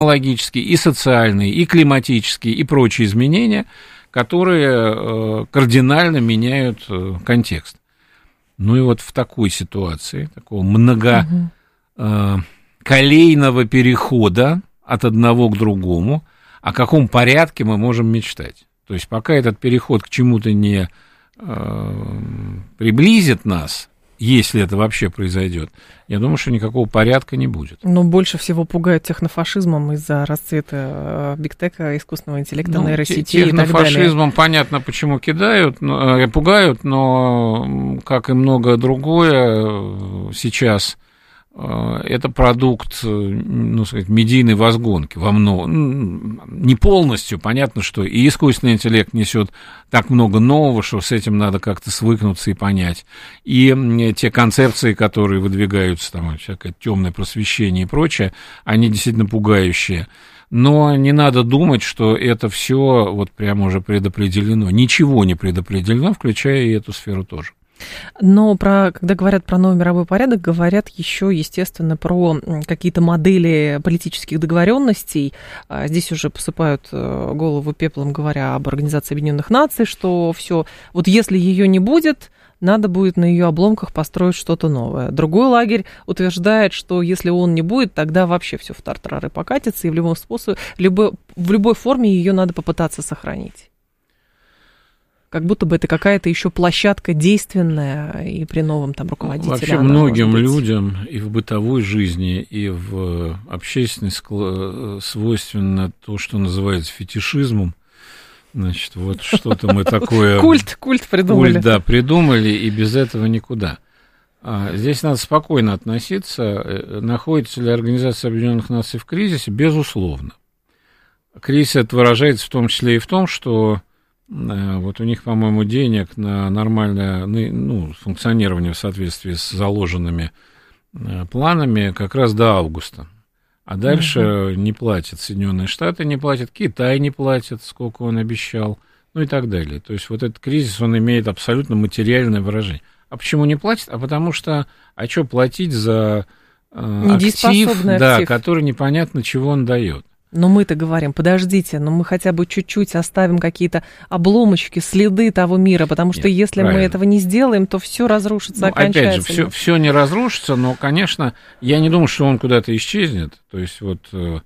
технологические, и социальные, и климатические, и прочие изменения, которые кардинально меняют контекст. Ну и вот в такой ситуации, такого многоколейного перехода от одного к другому, о каком порядке мы можем мечтать? То есть пока этот переход к чему-то не приблизит нас, если это вообще произойдет, я думаю, что никакого порядка не будет. Но больше всего пугают технофашизмом из-за расцвета бигтека, искусственного интеллекта, нейросетей и так далее. Технофашизмом понятно, почему пугают, но, как и многое другое, сейчас это продукт, ну, сказать, медийной возгонки во многом. Не полностью, понятно, что и искусственный интеллект несет так много нового, что с этим надо как-то свыкнуться и понять. И те концепции, которые выдвигаются, там, всякое темное просвещение и прочее, они действительно пугающие. Но не надо думать, что это все вот прямо уже предопределено. Ничего не предопределено, включая и эту сферу тоже. Но когда говорят про новый мировой порядок, говорят еще, естественно, про какие-то модели политических договоренностей. Здесь уже посыпают голову пеплом, говоря об Организации Объединенных Наций, что все, вот если ее не будет, надо будет на ее обломках построить что-то новое. Другой лагерь утверждает, что если он не будет, тогда вообще все в тартарары покатится, и в любой форме ее надо попытаться сохранить. Как будто бы это какая-то еще площадка действенная, и при новом там руководителе. Вообще многим людям и в бытовой жизни, и в общественной свойственно то, что называется фетишизмом. Значит, вот что-то мы такое... Культ придумали. Культ, да, придумали, и без этого никуда. Здесь надо спокойно относиться. Находится ли Организация Объединенных Наций в кризисе? Безусловно. Кризис это выражается в том числе и в том, что вот у них, по-моему, денег на нормальное функционирование в соответствии с заложенными планами как раз до августа. А дальше не платят Соединенные Штаты, не платят, Китай не платит, сколько он обещал, ну и так далее. То есть вот этот кризис, он имеет абсолютно материальное выражение. А почему не платят? А потому что, что платить за актив, да, который непонятно, чего он дает. Но мы-то говорим, подождите, но мы хотя бы чуть-чуть оставим какие-то обломочки, следы того мира, потому что если мы этого не сделаем, то все разрушится окончательно. Опять же, все не разрушится, но, конечно, я не думаю, что он куда-то исчезнет. То есть вот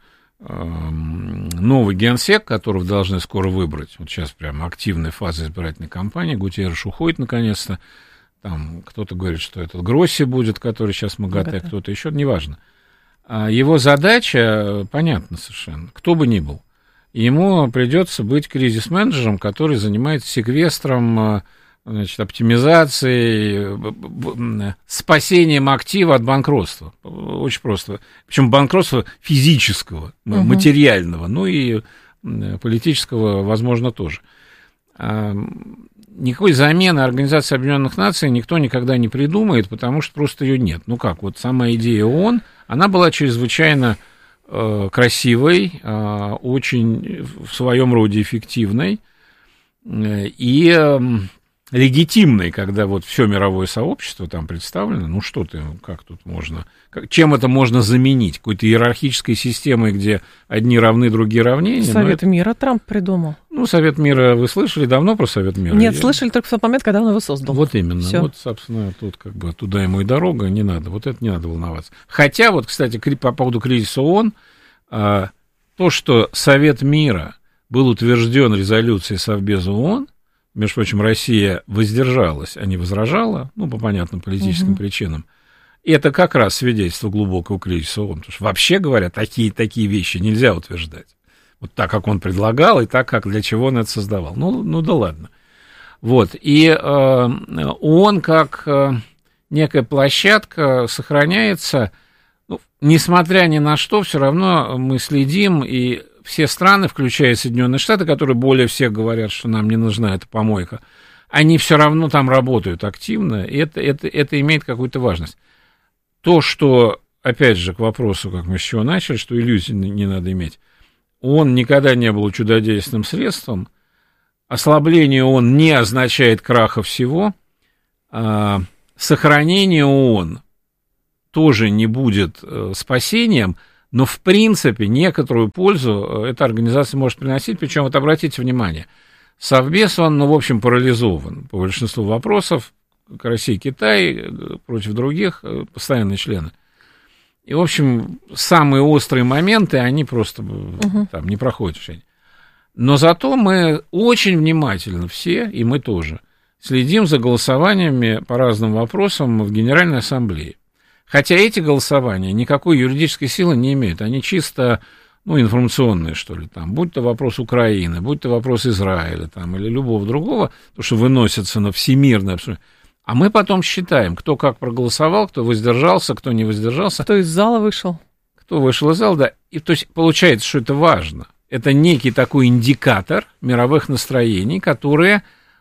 новый генсек, которого должны скоро выбрать, вот сейчас прям активная фаза избирательной кампании, Гутерриш уходит наконец-то, там кто-то говорит, что это Гросси будет, который сейчас МАГАТЭ, кто-то еще, неважно. Его задача понятна совершенно, кто бы ни был. Ему придется быть кризис-менеджером, который занимается секвестром, значит, оптимизацией, спасением актива от банкротства. Очень просто. Причем банкротства физического, материального, ну и политического, возможно, тоже. Никакой замены Организации Объединенных Наций никто никогда не придумает, потому что просто ее нет. Ну как, вот сама идея ООН, она была чрезвычайно красивой, очень в своем роде эффективной и легитимной, когда вот все мировое сообщество там представлено. Ну что ты, как тут можно, чем это можно заменить? Какой-то иерархической системой, где одни равны, другие равнее? Совет мира Трамп придумал. Ну, Совет мира, вы слышали давно про Совет мира? Нет, слышали только в тот момент, когда он его создал. Вот именно. Всё. Вот, собственно, тут как бы туда ему и дорога, не надо. Вот это не надо волноваться. Хотя, вот, кстати, по поводу кризиса ООН, то, что Совет мира был утвержден резолюцией Совбеза ООН, между прочим, Россия воздержалась, а не возражала, ну, по понятным политическим причинам, и это как раз свидетельство глубокого кризиса ООН. Потому что, вообще говоря, такие вещи нельзя утверждать. Вот так, как он предлагал, и так, как для чего он это создавал. Ну да ладно. Вот. И ООН как некая площадка сохраняется, ну, несмотря ни на что, все равно мы следим, и все страны, включая Соединенные Штаты, которые более всех говорят, что нам не нужна эта помойка, они все равно там работают активно, и это имеет какую-то важность. То, что, опять же, к вопросу, как мы с чего начали, что иллюзий не надо иметь, ООН никогда не был чудодейственным средством, ослабление ООН не означает краха всего, сохранение ООН тоже не будет спасением, Но, в принципе, некоторую пользу эта организация может приносить. Причем, вот обратите внимание, Совбез, он, в общем, парализован по большинству вопросов. Россия, Китай против других, постоянные члены. И, в общем, самые острые моменты, они просто там не проходят решения. Но зато мы очень внимательно все, и мы тоже, следим за голосованиями по разным вопросам в Генеральной Ассамблее. Хотя эти голосования никакой юридической силы не имеют. Они чисто, информационные, что ли, там, будь то вопрос Украины, будь то вопрос Израиля, там, или любого другого, то, что выносится на всемирное обсуждение. А мы потом считаем, кто как проголосовал, кто воздержался, кто не воздержался. Кто из зала вышел. Кто вышел из зала, да. И, то есть, получается, что это важно. Это некий такой индикатор мировых настроений, которые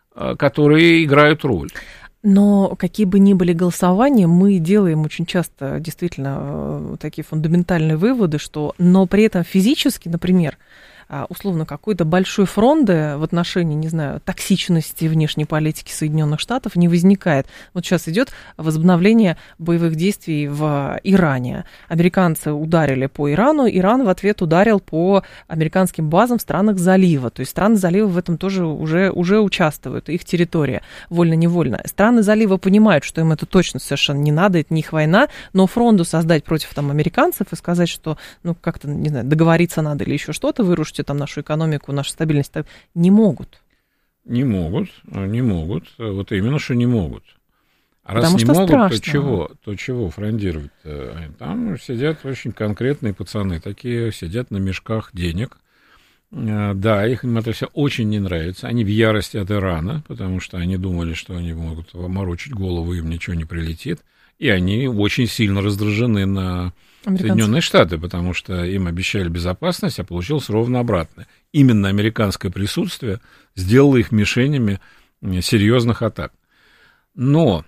играют роль. Но какие бы ни были голосования, мы делаем очень часто действительно такие фундаментальные выводы, но при этом физически, например, условно, какой-то большой фронды в отношении, не знаю, токсичности внешней политики Соединенных Штатов не возникает. Вот сейчас идет возобновление боевых действий в Иране. Американцы ударили по Ирану, Иран в ответ ударил по американским базам в странах залива. То есть страны залива в этом тоже уже участвуют, их территория, вольно-невольно. Страны залива понимают, что им это точно совершенно не надо, это не их война, но фронду создать против американцев и сказать, что, как-то, не знаю, договориться надо или еще что-то, вырушить там нашу экономику, нашу стабильность, не могут. Не могут. Вот именно, что не могут. А раз не могут, страшно. то чего фрондировать? Там сидят очень конкретные пацаны, такие сидят на мешках денег. Да, им это все очень не нравится. Они в ярости от Ирана, потому что они думали, что они могут морочить голову, им ничего не прилетит. И они очень сильно раздражены на Соединенные Штаты, потому что им обещали безопасность, а получилось ровно обратное. Именно американское присутствие сделало их мишенями серьезных атак. Но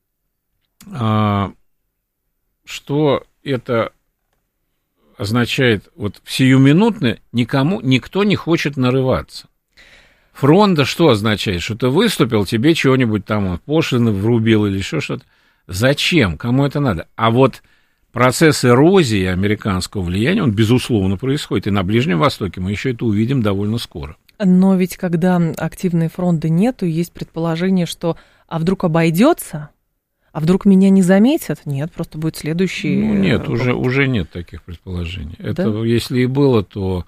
что это означает? Вот сиюминутно никто не хочет нарываться. Фронта что означает? Что ты выступил, тебе чего-нибудь там пошлины врубил или еще что-то. Зачем? Кому это надо? А вот процесс эрозии американского влияния, он, безусловно, происходит. И на Ближнем Востоке мы еще это увидим довольно скоро. Но ведь, когда активной фронта нету, есть предположение, что а вдруг обойдется? А вдруг меня не заметят? Нет, просто будет следующий... Нет, уже нет таких предположений. Да? Это, если и было, то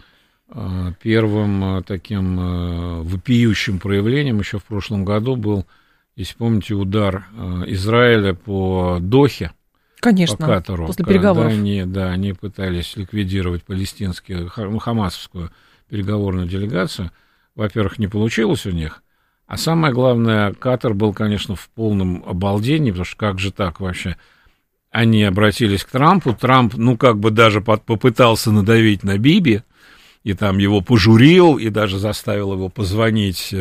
первым таким вопиющим проявлением еще в прошлом году был, если помните, удар Израиля по Дохе. Конечно, по Катару, после переговоров. Они пытались ликвидировать хамасовскую переговорную делегацию. Во-первых, не получилось у них. А самое главное, Катар был, конечно, в полном обалдении, потому что как же так вообще? Они обратились к Трампу. Трамп, даже попытался надавить на Биби, и там его пожурил, и даже заставил его позвонить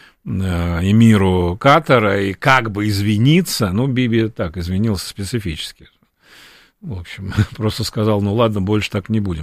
эмиру Катара и как бы извиниться. Биби так извинился специфически. В общем, просто сказал, ладно, больше так не будем.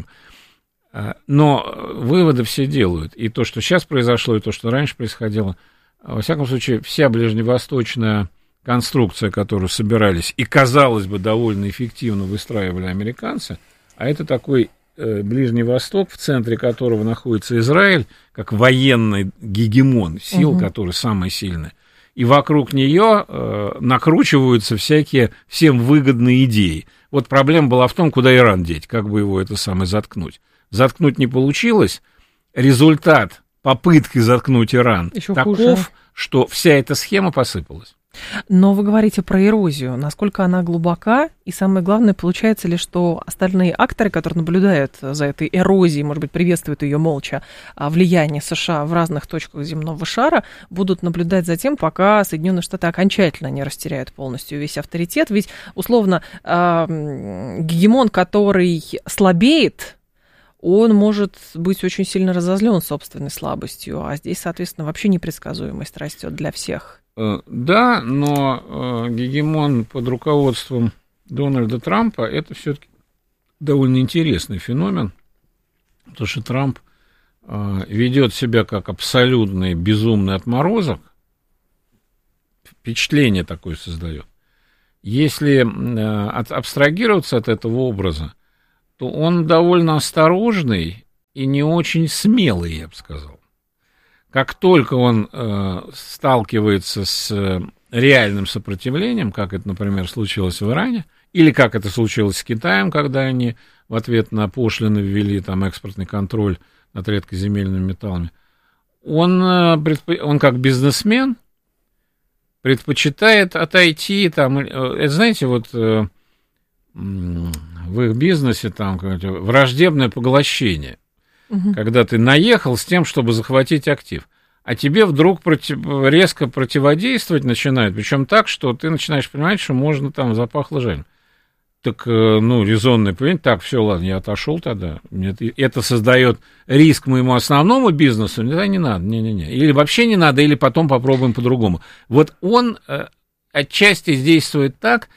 Но выводы все делают. И то, что сейчас произошло, и то, что раньше происходило, во всяком случае, вся ближневосточная конструкция, которую собирались и, казалось бы, довольно эффективно выстраивали американцы, а это такой Ближний Восток, в центре которого находится Израиль, как военный гегемон, сил, который самая сильная, и вокруг нее накручиваются всякие всем выгодные идеи. Вот проблема была в том, куда Иран деть, как бы его заткнуть. Заткнуть не получилось, результат попытки заткнуть Иран еще таков, хуже, что вся эта схема посыпалась. Но вы говорите про эрозию, насколько она глубока, и самое главное, получается ли, что остальные акторы, которые наблюдают за этой эрозией, может быть, приветствуют ее молча, влияние США в разных точках земного шара, будут наблюдать за тем, пока Соединенные Штаты окончательно не растеряют полностью весь авторитет, ведь, условно, гегемон, который слабеет, он может быть очень сильно разозлен собственной слабостью, а здесь, соответственно, вообще непредсказуемость растет для всех. Да, но гегемон под руководством Дональда Трампа — это все-таки довольно интересный феномен, потому что Трамп ведет себя как абсолютный безумный отморозок, впечатление такое создает. Если абстрагироваться от этого образа, то он довольно осторожный и не очень смелый, я бы сказал. Как только он сталкивается с реальным сопротивлением, как это, например, случилось в Иране, или как это случилось с Китаем, когда они в ответ на пошлины ввели там экспортный контроль над редкоземельными металлами, он как бизнесмен предпочитает отойти, там, это, знаете, вот в их бизнесе там враждебное поглощение, когда ты наехал с тем, чтобы захватить актив, а тебе вдруг резко противодействовать начинают, причем так, что ты начинаешь понимать, что можно там запахло жареным. Так, резонное поведение, так, все, ладно, я отошел тогда, это создает риск моему основному бизнесу, не надо, не-не-не, или вообще не надо, или потом попробуем по-другому. Вот он отчасти действует так,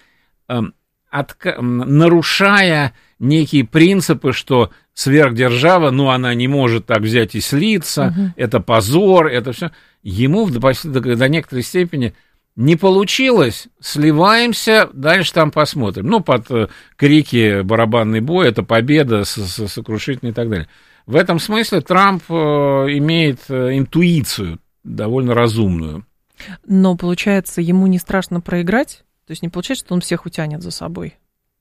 нарушая некие принципы, что сверхдержава, она не может так взять и слиться, это позор, это все. Ему до некоторой степени не получилось, сливаемся, дальше там посмотрим. Под крики «барабанный бой», это победа сокрушительная и так далее. В этом смысле Трамп имеет интуицию довольно разумную. Но, получается, ему не страшно проиграть? То есть не получается, что он всех утянет за собой?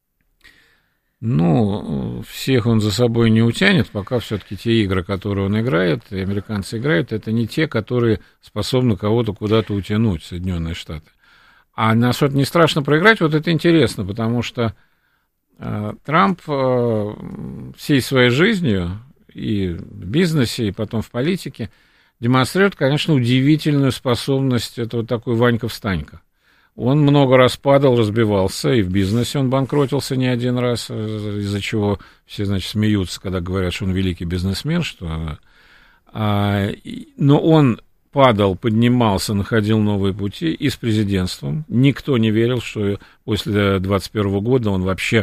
Всех он за собой не утянет, пока все-таки те игры, которые он играет, и американцы играют, это не те, которые способны кого-то куда-то утянуть, Соединенные Штаты. А насколько не страшно проиграть, вот это интересно, потому что Трамп всей своей жизнью и в бизнесе, и потом в политике демонстрирует, конечно, удивительную способность, это вот такой Ванька-встанька. Он много раз падал, разбивался, и в бизнесе он банкротился не один раз, из-за чего все, смеются, когда говорят, что он великий бизнесмен, но он падал, поднимался, находил новые пути, и с президентством. Никто не верил, что после 2021 года он вообще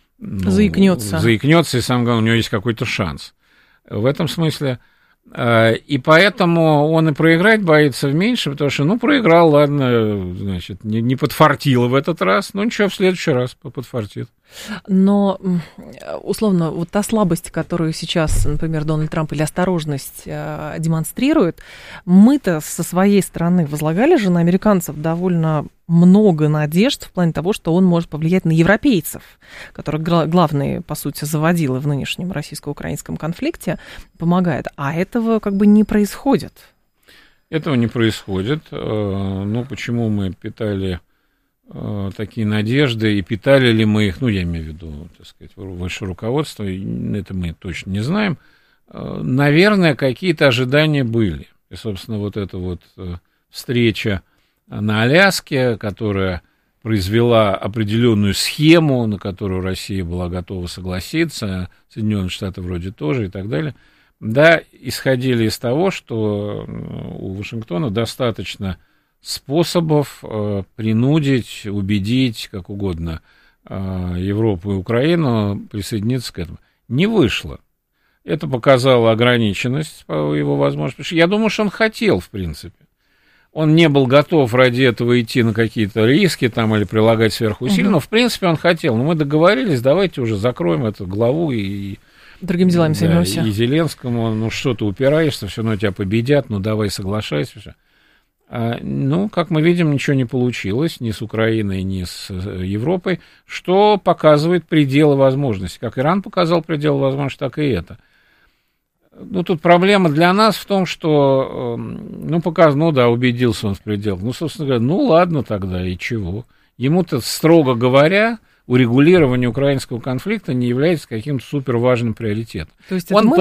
заикнется, и самое главное, у него есть какой-то шанс. В этом смысле... И поэтому он и проиграть боится меньше, потому что, проиграл, ладно, не подфартило в этот раз, ничего, в следующий раз подфартит. Но, условно, вот та слабость, которую сейчас, например, Дональд Трамп или осторожность демонстрирует, мы-то со своей стороны возлагали же на американцев довольно много надежд в плане того, что он может повлиять на европейцев, которые главные, по сути, заводилы в нынешнем российско-украинском конфликте, помогает. А этого не происходит. Этого не происходит. Почему мы питали такие надежды, и питали ли мы их, я имею в виду, высшее руководство, это мы точно не знаем. Наверное, какие-то ожидания были. И, собственно, вот эта вот встреча на Аляске, которая произвела определенную схему, на которую Россия была готова согласиться, Соединенные Штаты вроде тоже и так далее, исходили из того, что у Вашингтона достаточно способов принудить, убедить, как угодно, Европу и Украину присоединиться к этому. Не вышло. Это показало ограниченность по его возможностям. Я думаю, что он хотел, в принципе. Он не был готов ради этого идти на какие-то риски или прилагать сверхусилия, но, в принципе, он хотел. Мы договорились, давайте уже закроем эту главу и... Другими делами займемся. И Зеленскому, что ты упираешься, все равно тебя победят, давай соглашайся. Как мы видим, ничего не получилось ни с Украиной, ни с Европой, что показывает пределы возможностей. Как Иран показал пределы возможностей, так и это. Тут проблема для нас в том, что, убедился он в пределах. Собственно говоря, ладно тогда, и чего? Ему-то, строго говоря, урегулирование украинского конфликта не является каким-то суперважным приоритетом. То есть это мы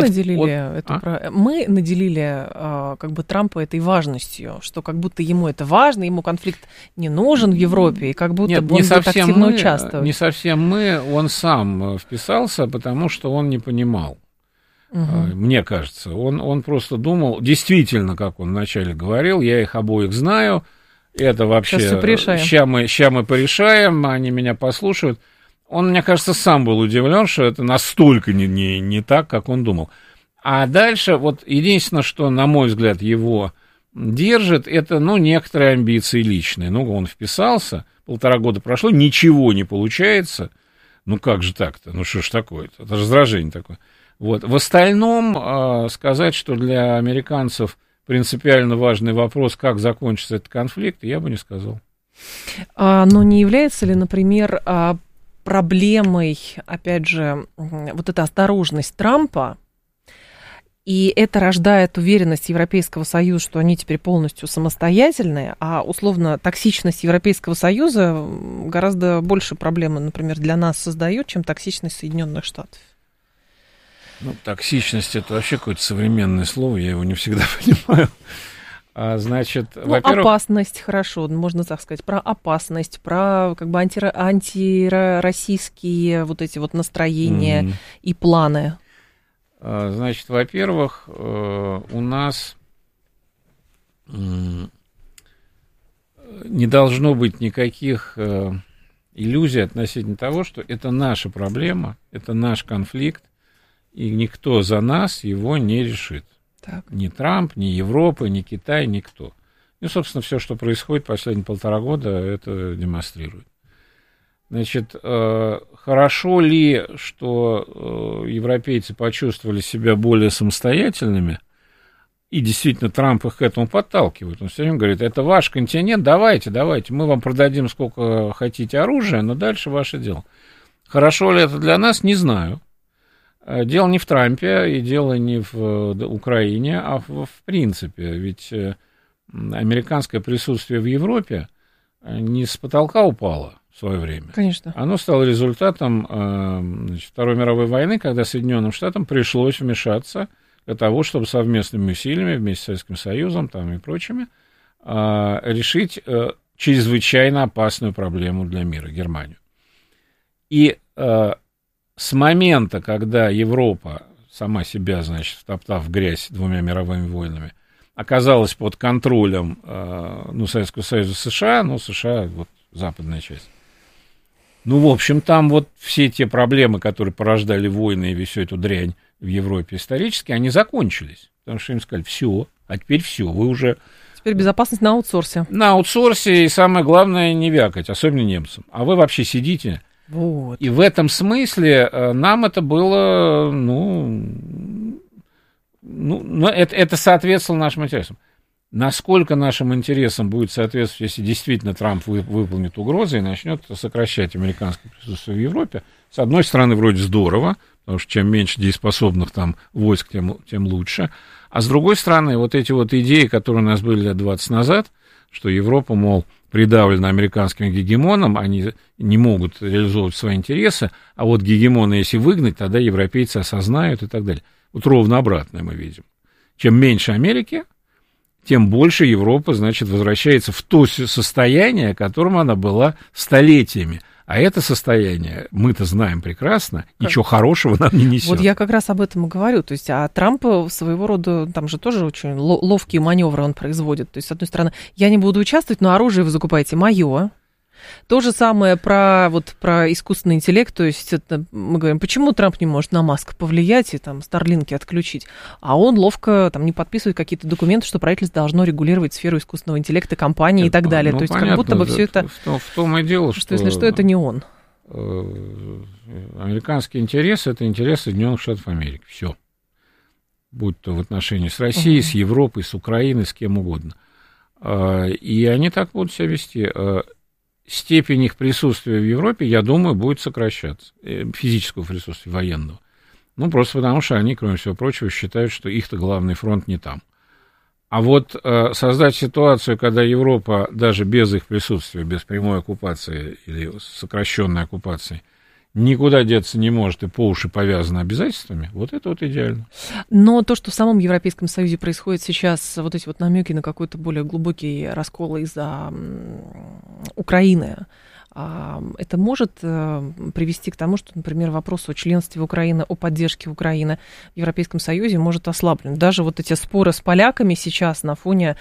наделили Трампа этой важностью, что как будто ему это важно, ему конфликт не нужен в Европе, и как будто он будет активно участвовать. Не совсем мы, он сам вписался, потому что он не понимал. Мне кажется, он просто думал, действительно, как он вначале говорил, я их обоих знаю, это вообще, ща мы порешаем, они меня послушают. Он, мне кажется, сам был удивлен, что это настолько не так, как он думал. А дальше, единственное, что, на мой взгляд, его держит, это, некоторые амбиции личные. Он вписался, 1,5 года прошло, ничего не получается. Ну, как же так-то? Ну, что ж такое-то? Это раздражение такое. Вот. В остальном сказать, что для американцев принципиально важный вопрос, как закончится этот конфликт, я бы не сказал. Но не является ли, например, проблемой, опять же, вот эта осторожность Трампа, и это рождает уверенность Европейского Союза, что они теперь полностью самостоятельные, а условно токсичность Европейского Союза гораздо больше проблемы, например, для нас создает, чем токсичность Соединенных Штатов? Ну, токсичность — это вообще какое-то современное слово, я его не всегда понимаю. Значит, во-первых... опасность, хорошо, можно так сказать, про опасность, про как бы антироссийские вот эти вот настроения и планы. Значит, во-первых, у нас не должно быть никаких иллюзий относительно того, что это наша проблема, это наш конфликт, и никто за нас его не решит. Так. Ни Трамп, ни Европа, ни Китай, никто. И, собственно, все, что происходит последние 1,5 года, это демонстрирует. Значит, хорошо ли, что европейцы почувствовали себя более самостоятельными, и действительно Трамп их к этому подталкивает. Он все время говорит, это ваш континент, давайте, мы вам продадим сколько хотите оружия, но дальше ваше дело. Хорошо ли это для нас, не знаю. Дело не в Трампе, и дело не в Украине, а в принципе. Ведь американское присутствие в Европе не с потолка упало в свое время. Конечно. Оно стало результатом Второй мировой войны, когда Соединенным Штатам пришлось вмешаться для того, чтобы совместными усилиями вместе с Советским Союзом там, и прочими решить чрезвычайно опасную проблему для мира — Германию. И с момента, когда Европа, сама себя, значит, втоптав в грязь 2 мировыми войнами, оказалась под контролем Советского Союза, США, США, вот западная часть. В общем, там вот все те проблемы, которые порождали войны и всю эту дрянь в Европе исторически, они закончились. Потому что им сказали, все, а теперь все, вы уже... Теперь безопасность на аутсорсе. На аутсорсе, и самое главное, не вякать, особенно немцам. А вы вообще сидите... Вот. И в этом смысле нам это было, это соответствовало нашим интересам. Насколько нашим интересам будет соответствовать, если действительно Трамп выполнит угрозы и начнет сокращать американское присутствие в Европе, с одной стороны, вроде здорово, потому что чем меньше дееспособных там войск, тем лучше. А с другой стороны, вот эти вот идеи, которые у нас были лет 20 назад, что Европа, мол, придавлена американским гегемоном, они не могут реализовывать свои интересы, а вот гегемона, если выгнать, тогда европейцы осознают и так далее. Вот ровно обратное мы видим. Чем меньше Америки, тем больше Европа, значит, возвращается в то состояние, которым она была столетиями. А это состояние, мы-то знаем прекрасно, ничего хорошего нам не несет. Вот я как раз об этом и говорю. То есть, а Трамп своего рода, там же тоже очень ловкие маневры он производит. То есть, с одной стороны, я не буду участвовать, но оружие вы закупаете мое. То же самое про искусственный интеллект, то есть это, мы говорим, почему Трамп не может на Маска повлиять и там Старлинки отключить, а он ловко там не подписывает какие-то документы, что правительство должно регулировать сферу искусственного интеллекта, компании и так далее. То есть понятно, как будто бы все это... В том и дело, что если что, это не он. Американский интерес — это интерес Соединенных Штатов Америки. Все. Будь то в отношении с Россией, с Европой, с Украиной, с кем угодно. И они так будут себя вести. Степень их присутствия в Европе, я думаю, будет сокращаться, физического присутствия военного. Просто потому, что они, кроме всего прочего, считают, что их-то главный фронт не там. А вот создать ситуацию, когда Европа даже без их присутствия, без прямой оккупации или сокращенной оккупации, никуда деться не может и по уши повязано обязательствами, вот это вот идеально. Но то, что в самом Европейском Союзе происходит сейчас, вот эти вот намеки на какой-то более глубокий раскол из-за Украины, это может привести к тому, что, например, вопрос о членстве Украины, о поддержке Украины в Европейском Союзе может ослаблен. Даже вот эти споры с поляками сейчас на фоне,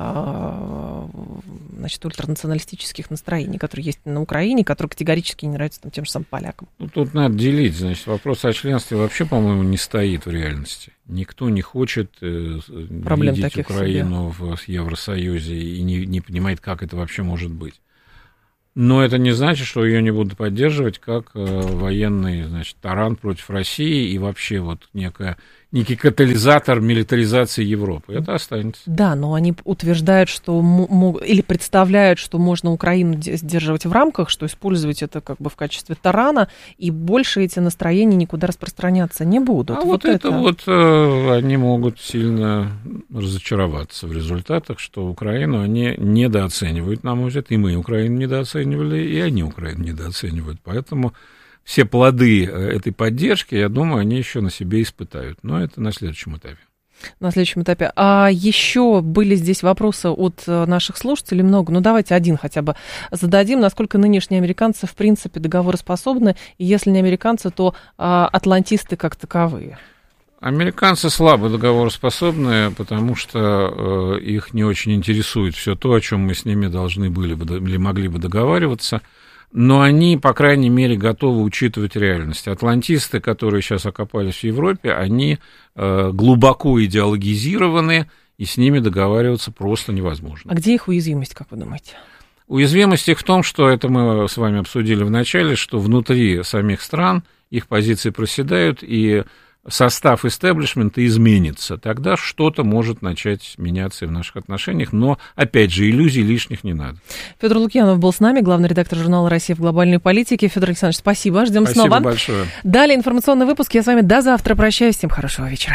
значит, ультранационалистических настроений, которые есть на Украине, которые категорически не нравятся тем же самым полякам. Тут надо делить. Значит, вопрос о членстве вообще, по-моему, не стоит в реальности. Никто не хочет видеть Украину в Евросоюзе и не понимает, как это вообще может быть. Но это не значит, что ее не будут поддерживать как военный, значит, таран против России и вообще вот некий катализатор милитаризации Европы. Это останется. Да, но они утверждают, что или представляют, что можно Украину сдерживать в рамках, что использовать это как бы в качестве тарана, и больше эти настроения никуда распространяться не будут. А вот это они могут сильно разочароваться в результатах, что Украину они недооценивают, на мой взгляд, и мы Украину недооценивали, и они Украину недооценивают. Поэтому все плоды этой поддержки, я думаю, они еще на себе испытают. Но это на следующем этапе. На следующем этапе. А еще были здесь вопросы от наших слушателей много. Ну, давайте один хотя бы зададим. Насколько нынешние американцы, в принципе, договороспособны? И если не американцы, то атлантисты как таковые? Американцы слабо договороспособны, потому что их не очень интересует все то, о чем мы с ними должны были бы или могли бы договариваться. Но они, по крайней мере, готовы учитывать реальность. Атлантисты, которые сейчас окопались в Европе, они глубоко идеологизированы, и с ними договариваться просто невозможно. А где их уязвимость, как вы думаете? Уязвимость их в том, что это мы с вами обсудили в начале, что внутри самих стран их позиции проседают, и состав истеблишмента изменится, тогда что-то может начать меняться и в наших отношениях, но, опять же, иллюзий лишних не надо. Федор Лукьянов был с нами, главный редактор журнала «Россия в глобальной политике». Федор Александрович, спасибо, ждем снова. Спасибо большое. Далее информационный выпуск. Я с вами до завтра прощаюсь. Всем хорошего вечера.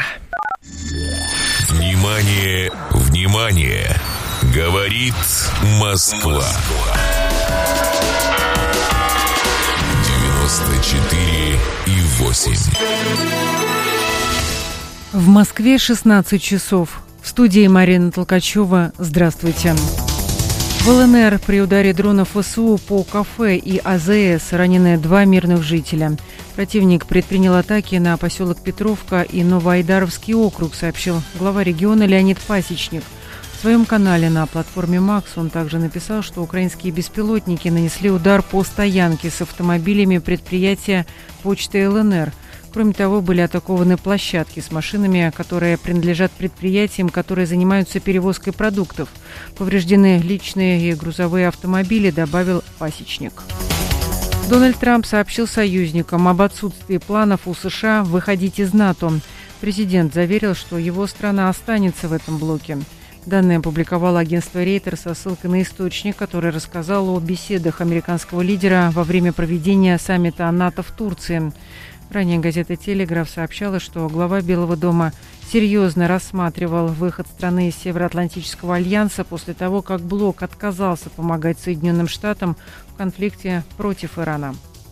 Внимание, внимание! Говорит Москва. 94,8. В Москве 16 часов. В студии Марина Толкачева. Здравствуйте. В ЛНР при ударе дронов ВСУ по кафе и АЗС ранены 2 мирных жителя. Противник предпринял атаки на поселок Петровка и Новоайдаровский округ, сообщил глава региона Леонид Пасечник. В своем канале на платформе «Макс» он также написал, что украинские беспилотники нанесли удар по стоянке с автомобилями предприятия почты ЛНР. Кроме того, были атакованы площадки с машинами, которые принадлежат предприятиям, которые занимаются перевозкой продуктов. Повреждены личные и грузовые автомобили, добавил Пасечник. Дональд Трамп сообщил союзникам об отсутствии планов у США выходить из НАТО. Президент заверил, что его страна останется в этом блоке. Данные опубликовало агентство Рейтер со ссылкой на источник, который рассказал о беседах американского лидера во время проведения саммита НАТО в Турции. Ранее газета «Телеграф» сообщала, что глава Белого дома серьезно рассматривал выход страны из Североатлантического альянса после того, как блок отказался помогать Соединенным Штатам в конфликте против Ирана.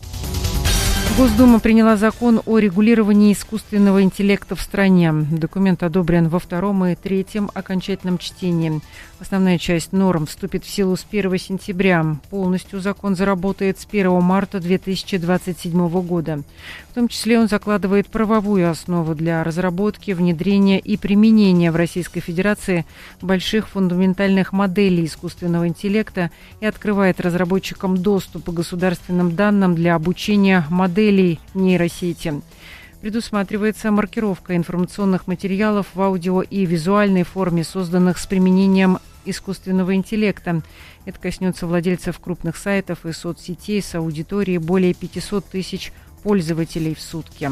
Госдума приняла закон о регулировании искусственного интеллекта в стране. Документ одобрен во втором и третьем окончательном чтении. Основная часть норм вступит в силу с 1 сентября. Полностью закон заработает с 1 марта 2027 года. В том числе он закладывает правовую основу для разработки, внедрения и применения в Российской Федерации больших фундаментальных моделей искусственного интеллекта и открывает разработчикам доступ к государственным данным для обучения моделей нейросети. Предусматривается маркировка информационных материалов в аудио и визуальной форме, созданных с применением искусственного интеллекта. Это коснется владельцев крупных сайтов и соцсетей с аудиторией более 500 тысяч пользователей в сутки.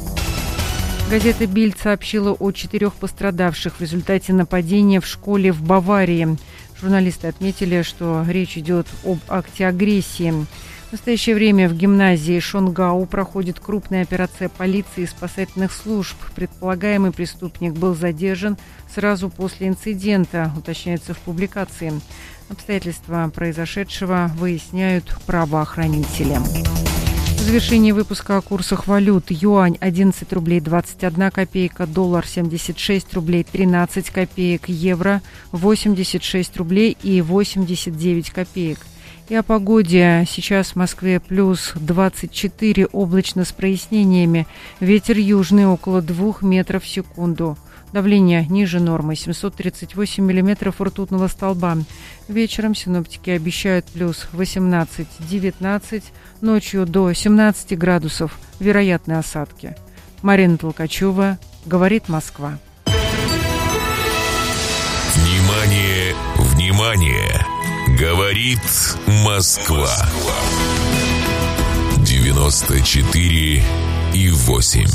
Газета «Бильд» сообщила о 4 пострадавших в результате нападения в школе в Баварии. Журналисты отметили, что речь идет об акте агрессии. В настоящее время в гимназии Шонгау проходит крупная операция полиции и спасательных служб. Предполагаемый преступник был задержан сразу после инцидента, уточняется в публикации. Обстоятельства произошедшего выясняют правоохранители. В завершении выпуска о курсах валют. Юань 11 рублей 21 копейка, доллар 76 рублей 13 копеек, евро 86 рублей и 89 копеек. И о погоде. Сейчас в Москве плюс 24, облачно с прояснениями. Ветер южный около 2 метров в секунду. Давление ниже нормы 738 миллиметров ртутного столба. Вечером синоптики обещают плюс 18-19, ночью до 17 градусов. Вероятны осадки. Марина Толкачева, говорит Москва. Внимание, внимание! Говорит Москва. 94,8.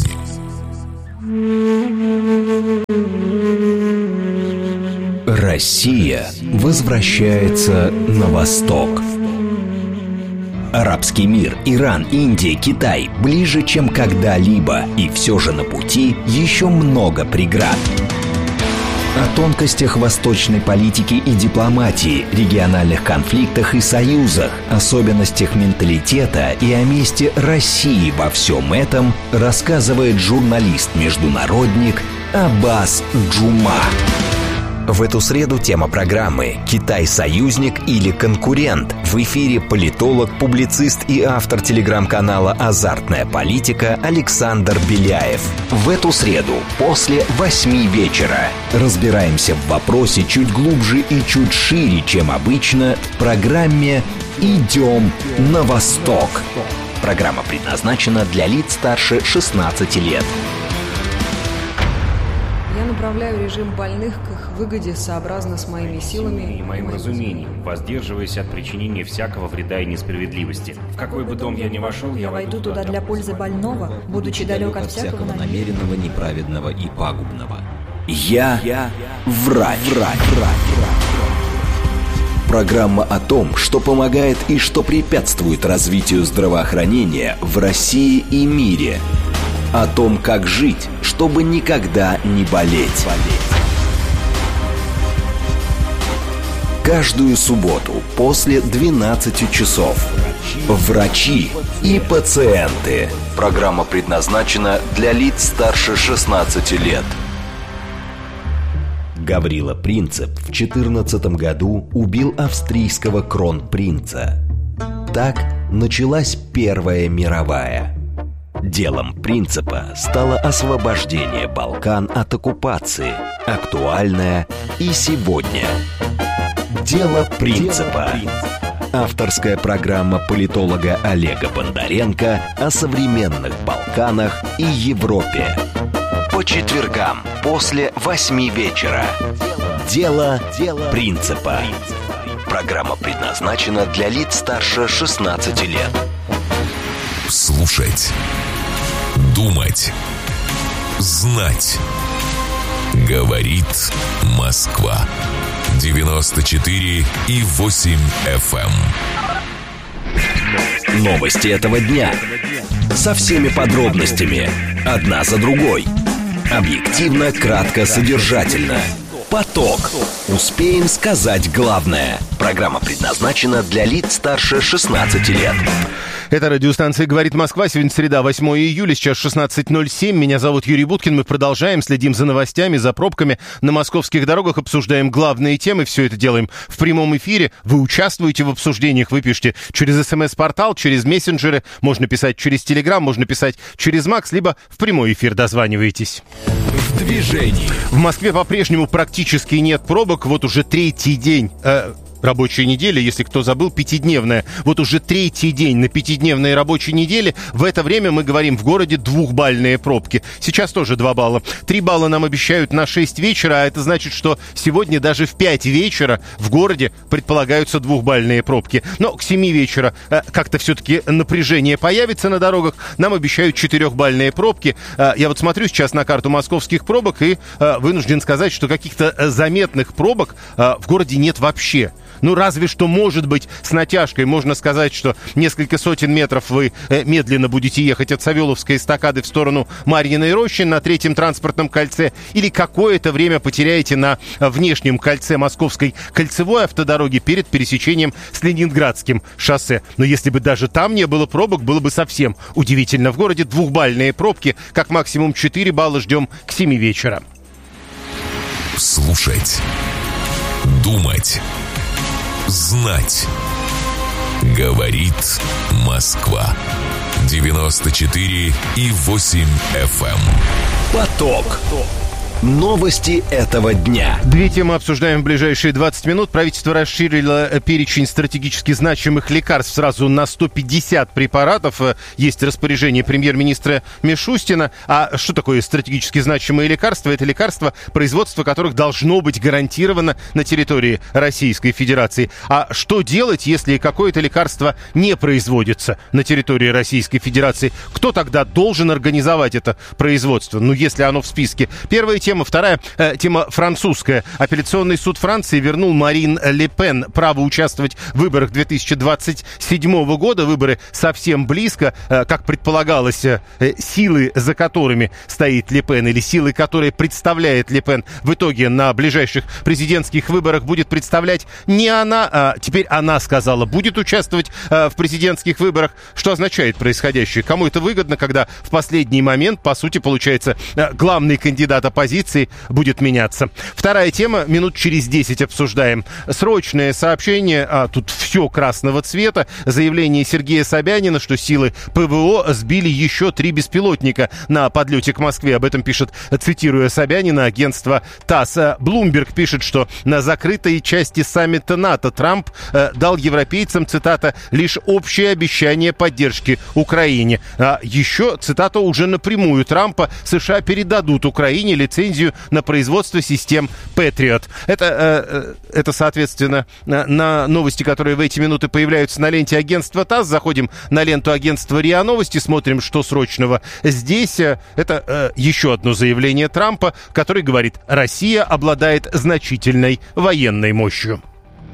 Россия возвращается на восток. Арабский мир, Иран, Индия, Китай ближе, чем когда-либо, и все же на пути еще много преград. О тонкостях восточной политики и дипломатии, региональных конфликтах и союзах, особенностях менталитета и о месте России во всем этом рассказывает журналист-международник Аббас Джума. В эту среду тема программы «Китай – союзник или конкурент». В эфире политолог, публицист и автор телеграм-канала «Азартная политика» Александр Беляев. В эту среду после 8 вечера разбираемся в вопросе чуть глубже и чуть шире, чем обычно, в программе «Идем на восток». Программа предназначена для лиц старше 16 лет. Я направляю режим больных к их выгоде сообразно с моими силами и моим разумением, воздерживаясь от причинения всякого вреда и несправедливости. В какой бы дом я ни вошел, я войду туда для пользы больного, будучи далек от всякого намеренного, неправедного и пагубного. Я врач. Программа о том, что помогает и что препятствует развитию здравоохранения в России и мире. О том, как жить, чтобы никогда не болеть. Каждую субботу после 12 часов. Врачи и пациенты. Программа предназначена для лиц старше 16 лет. Гаврила Принцип в 14 году убил австрийского кронпринца. Так началась Первая мировая. Делом Принципа стало освобождение Балкан от оккупации, актуальное и сегодня. Дело Принципа. Авторская программа политолога Олега Бондаренко о современных Балканах и Европе. По четвергам после 8 вечера. Дело Принципа. Программа предназначена для лиц старше 16 лет. Слушать, думать, знать. Говорит Москва. 94,8 FM. Новости этого дня. Со всеми подробностями. Одна за другой. Объективно, кратко, содержательно. Поток. Успеем сказать главное. Программа предназначена для лиц старше 16 лет. Это радиостанция «Говорит Москва». Сегодня среда, 8 июля, сейчас 16:07. Меня зовут Юрий Буткин. Мы продолжаем, следим за новостями, за пробками на московских дорогах, обсуждаем главные темы. Все это делаем в прямом эфире. Вы участвуете в обсуждениях, вы пишете через СМС-портал, через мессенджеры. Можно писать через Телеграм, можно писать через Макс, либо в прямой эфир дозваниваетесь. В движении. В Москве по-прежнему практически нет пробок. Вот уже третий день... Рабочая неделя, если кто забыл, пятидневная. Вот уже третий день на пятидневной рабочей неделе. В это время мы говорим в городе двухбальные пробки. Сейчас тоже 2 балла. 3 балла нам обещают на 6 вечера, а это значит, что сегодня даже в 5 вечера в городе предполагаются двухбальные пробки. Но к 7 вечера как-то все-таки напряжение появится на дорогах. Нам обещают 4-бальные пробки. Я вот смотрю сейчас на карту московских пробок и вынужден сказать, что каких-то заметных пробок в городе нет вообще. Ну, разве что, может быть, с натяжкой можно сказать, что несколько сотен метров вы медленно будете ехать от Савеловской эстакады в сторону Марьиной рощи на 3-м транспортном кольце, или какое-то время потеряете на внешнем кольце Московской кольцевой автодороги перед пересечением с Ленинградским шоссе. Но если бы даже там не было пробок, было бы совсем удивительно. В городе двухбальные пробки, как максимум 4 балла ждем к 7 вечера. Слушать, думать, знать. Говорит Москва. 94,8 FM. Поток. Новости этого дня. Две темы обсуждаем в ближайшие 20 минут. Правительство расширило перечень стратегически значимых лекарств сразу на 150 препаратов. Есть распоряжение премьер-министра Мишустина. А что такое стратегически значимые лекарства? Это лекарства, производство которых должно быть гарантировано на территории Российской Федерации. А что делать, если какое-то лекарство не производится на территории Российской Федерации? Кто тогда должен организовать это производство? Ну, если оно в списке. Первая тема. Вторая тема французская. Апелляционный суд Франции вернул Марин Ле Пен право участвовать в выборах 2027 года. Выборы совсем близко. Как предполагалось, силы, за которыми стоит Ле Пен, или силы, которые представляет Ле Пен, в итоге на ближайших президентских выборах будет представлять не она, а теперь она сказала, будет участвовать в президентских выборах. Что означает происходящее? Кому это выгодно, когда в последний момент, по сути, получается, главный кандидат оппозиции будет меняться. Вторая тема, минут через 10 обсуждаем. Срочное сообщение, тут все красного цвета, заявление Сергея Собянина, что силы ПВО сбили еще 3 беспилотника на подлете к Москве. Об этом пишет, цитируя Собянина, агентство ТАСС. Блумберг пишет, что на закрытой части саммита НАТО Трамп дал европейцам, цитата, лишь общее обещание поддержки Украине. А еще, цитата уже напрямую Трампа, США передадут Украине лицензию на производство систем Patriot. Это, соответственно, на новости, которые в эти минуты появляются на ленте агентства ТАСС. Заходим на ленту агентства РИА Новости, смотрим, что срочного здесь. Это еще одно заявление Трампа, который говорит, Россия обладает значительной военной мощью.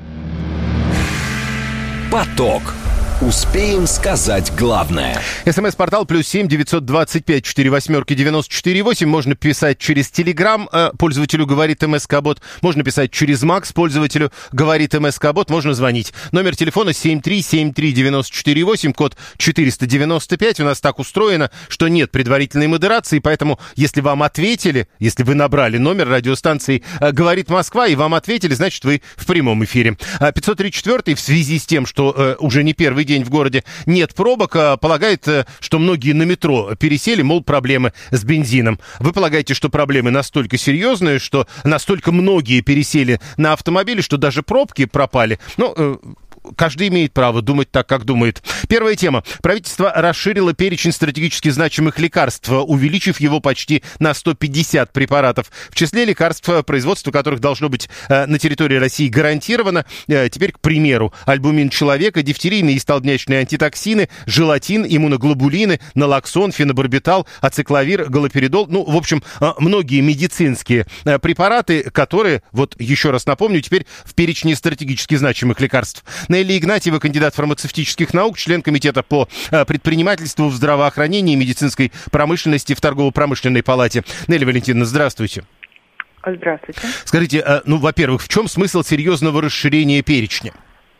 Поток. Успеем сказать главное. СМС-портал +7 925 48 94 8. Можно писать через Телеграм, пользователю говорит МСК-бот. Можно писать через Макс, пользователю говорит МСК-бот. Можно звонить. Номер телефона 7373948, код 495. У нас так устроено, что нет предварительной модерации, поэтому если вам ответили, если вы набрали номер радиостанции «Говорит Москва» и вам ответили, значит, вы в прямом эфире. 534-й в связи с тем, что уже не первый день в городе нет пробок, полагает, что многие на метро пересели, мол, проблемы с бензином. Вы полагаете, что проблемы настолько серьезные, что настолько многие пересели на автомобили, что даже пробки пропали? Ну, каждый имеет право думать так, как думает. Первая тема. Правительство расширило перечень стратегически значимых лекарств, увеличив его почти на 150 препаратов. В числе лекарств, производство которых должно быть на территории России гарантировано. Теперь, к примеру, альбумин человека, дифтерийные и столбнячные антитоксины, желатин, иммуноглобулины, налоксон, фенобарбитал, ацикловир, галоперидол. Ну, в общем, многие медицинские препараты, которые, вот еще раз напомню, теперь в перечне стратегически значимых лекарств. Нелли Игнатьева, кандидат фармацевтических наук, член комитета по предпринимательству в здравоохранении и медицинской промышленности в торгово-промышленной палате. Нелли Валентиновна, здравствуйте. Здравствуйте. Скажите, ну, во-первых, в чем смысл серьезного расширения перечня?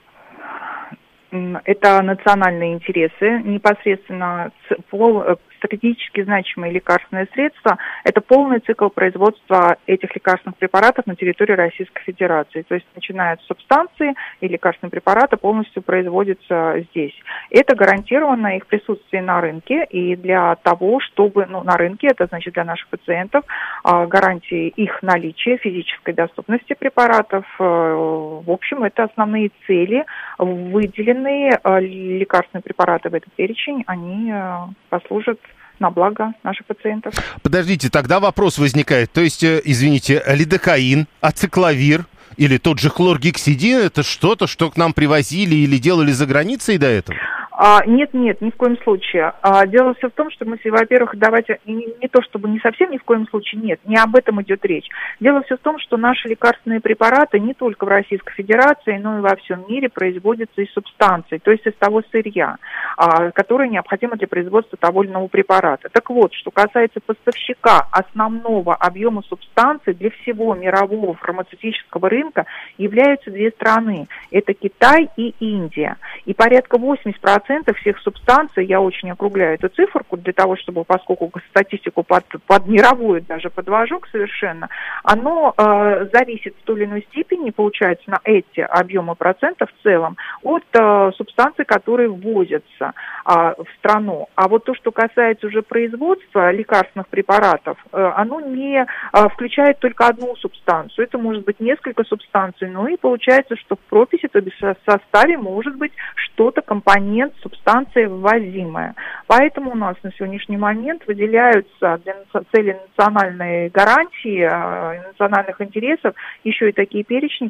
Это национальные интересы, непосредственно стратегически значимые лекарственные средства. Это полный цикл производства этих лекарственных препаратов на территории Российской Федерации. То есть, начиная от субстанции и лекарственные препараты полностью производятся здесь. Это гарантировано их присутствие на рынке. И для того, чтобы, на рынке, это значит для наших пациентов, гарантии их наличия, физической доступности препаратов. В общем, это основные цели. Выделенные лекарственные препараты в этот перечень, они послужат на благо наших пациентов. Подождите, тогда вопрос возникает. То есть, извините, лидокаин, ацикловир или тот же хлоргексидин, это что-то, что к нам привозили или делали за границей до этого? Нет, ни в коем случае. Дело все в том, что мы, во-первых, давайте, не то чтобы не совсем ни в коем случае, нет, не об этом идет речь. Дело все в том, что наши лекарственные препараты не только в Российской Федерации, но и во всем мире производятся из субстанций, то есть из того сырья, которое необходимо для производства того или иного препарата. Так вот, что касается поставщика основного объема субстанций для всего мирового фармацевтического рынка, являются две страны. Это Китай и Индия. И порядка 80% 90% всех субстанций, я очень округляю эту циферку для того, чтобы, поскольку статистику под мировую даже подвожу совершенно, оно зависит в той или иной степени, получается, на эти объемы процентов в целом от субстанций, которые ввозятся в страну. А вот то, что касается уже производства лекарственных препаратов, оно не включает только одну субстанцию. Это может быть несколько субстанций, ну и получается, что в прописи, то есть в составе может быть что-то, компонент, субстанция ввозимая. Поэтому у нас на сегодняшний момент выделяются для цели национальной гарантии, национальных интересов еще и такие перечни,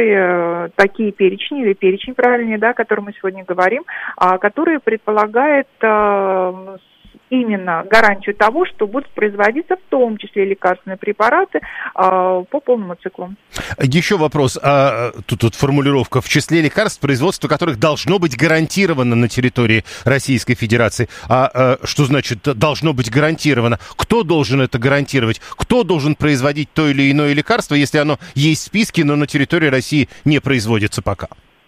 или перечень правильнее, да, о котором мы сегодня говорим, которые предполагают именно гарантию того, что будут производиться в том числе лекарственные препараты по полному циклу. Еще вопрос. Тут формулировка: в числе лекарств, производство которых должно быть гарантировано на территории Российской Федерации. Что значит должно быть гарантировано? Кто должен это гарантировать? Кто должен производить то или иное лекарство, если оно есть в списке, но на территории России не производится пока?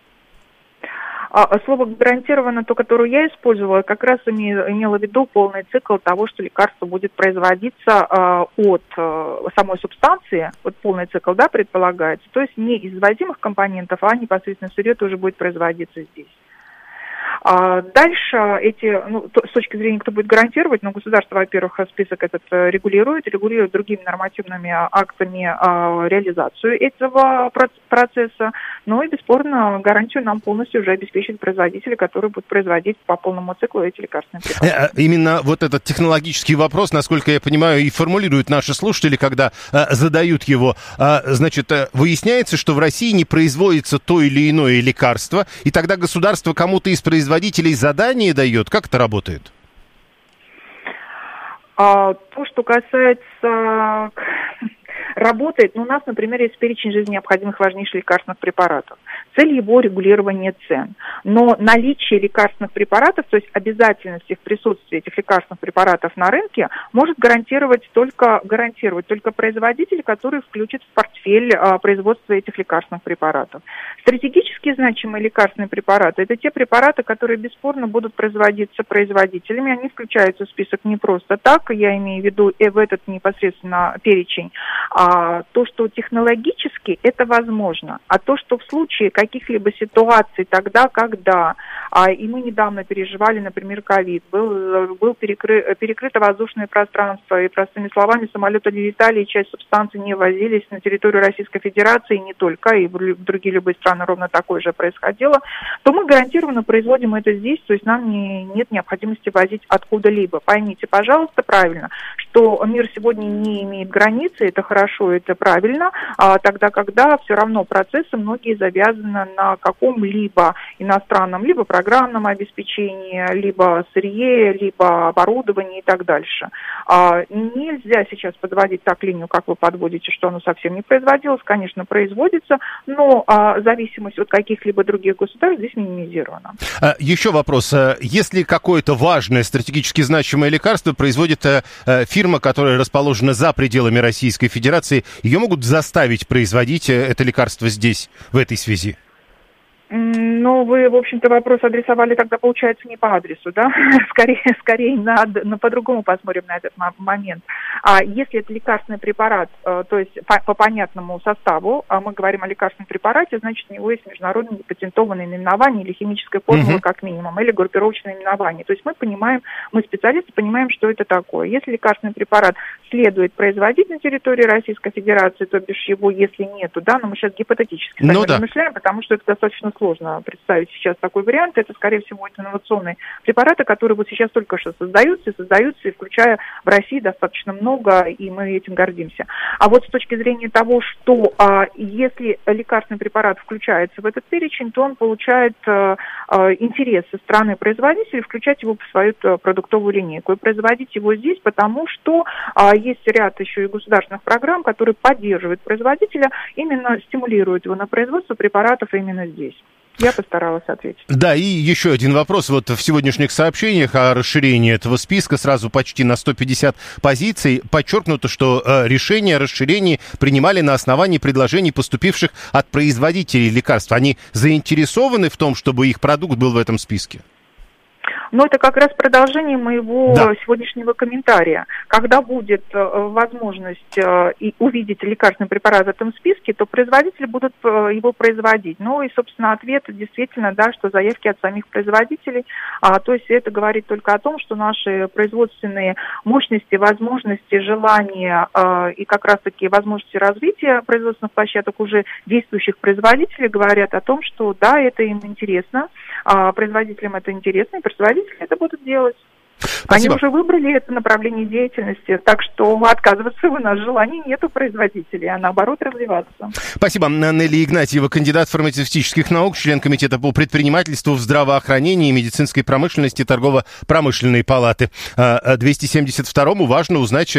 Слово «гарантированно», то, которое я использовала, как раз имела в виду полный цикл того, что лекарство будет производиться от самой субстанции, вот полный цикл, да, предполагается, то есть не из ввозимых компонентов, а непосредственно сырье тоже будет производиться здесь. Дальше с точки зрения, кто будет гарантировать, государство, во-первых, список этот регулирует другими нормативными актами реализацию этого процесса, и, бесспорно, гарантию нам полностью уже обеспечит производители, которые будут производить по полному циклу эти лекарственные препараты. Именно вот этот технологический вопрос, насколько я понимаю, и формулируют наши слушатели, когда задают его. Значит, выясняется, что в России не производится то или иное лекарство, и тогда государство кому-то из производителей задание дает? Как это работает? То, что касается... Работает, у нас, например, есть перечень жизненно необходимых важнейших лекарственных препаратов. Цель его регулирование цен. Но наличие лекарственных препаратов, то есть обязательность их присутствия, этих лекарственных препаратов на рынке, может гарантировать только производитель, который включит в портфель производства этих лекарственных препаратов. Стратегически значимые лекарственные препараты – это те препараты, которые бесспорно будут производиться производителями. Они включаются в список не просто так, я имею в виду в этот непосредственно перечень. То, что технологически это возможно, а то, что в случае каких-либо ситуаций, тогда, когда, и мы недавно переживали, например, ковид, был перекрыто воздушное пространство, и, простыми словами, самолеты не летали, и часть субстанций не возились на территорию Российской Федерации, и не только, и в другие любые страны ровно такое же происходило, то мы гарантированно производим это здесь, то есть нам нет необходимости возить откуда-либо. Поймите, пожалуйста, правильно, что мир сегодня не имеет границы, это хорошо, это правильно, тогда, когда все равно процессы многие завязаны на каком-либо иностранном, либо программном обеспечении, либо сырье, либо оборудовании и так дальше. Нельзя сейчас подводить так линию, как вы подводите, что оно совсем не производилось, конечно, производится, но зависимость от каких-либо других государств здесь минимизирована. Еще вопрос. Если какое-то важное, стратегически значимое лекарство производит фирма, которая расположена за пределами Российской Федерации, ее могут заставить производить это лекарство здесь, в этой связи? Ну, вы, в общем-то, вопрос адресовали тогда, получается, не по адресу, да? Скорее по-другому посмотрим на этот момент. Если это лекарственный препарат, то есть по понятному составу, мы говорим о лекарственном препарате, значит, у него есть международное патентованное наименование или химическая формула, как минимум, или группировочное наименование. То есть мы специалисты понимаем, что это такое. Если лекарственный препарат следует производить на территории Российской Федерации, то бишь его, если нету, да, но мы сейчас гипотетически размышляем, потому что это достаточно сложно представить сейчас такой вариант. Это, скорее всего, инновационные препараты, которые вот сейчас только что создаются, и включая в России достаточно много, и мы этим гордимся. А вот с точки зрения того, что если лекарственный препарат включается в этот перечень, то он получает интерес со стороны производителей включать его в свою продуктовую линейку и производить его здесь, потому что есть ряд еще и государственных программ, которые поддерживают производителя, именно стимулируют его на производство препаратов именно здесь. Я постаралась ответить. Да, и еще один вопрос. Вот в сегодняшних сообщениях о расширении этого списка сразу почти на 150 позиций подчеркнуто, что решения о расширении принимали на основании предложений, поступивших от производителей лекарств. Они заинтересованы в том, чтобы их продукт был в этом списке? Но это как раз продолжение моего сегодняшнего комментария. Когда будет возможность увидеть лекарственный препарат в этом списке, то производители будут его производить. Ну и, собственно, ответ действительно, да, что заявки от самих производителей. То есть это говорит только о том, что наши производственные мощности, возможности, желания и как раз-таки возможности развития производственных площадок уже действующих производителей говорят о том, что да, это им интересно, производителям это интересно, и производители это будут делать. Спасибо. Они уже выбрали это направление деятельности, так что отказываться у нас желания нет у производителей, а наоборот развиваться. Спасибо. Нелли Игнатьева, кандидат фармацевтических наук, член комитета по предпринимательству в здравоохранении и медицинской промышленности Торгово-промышленной палаты. 272-му важно узнать,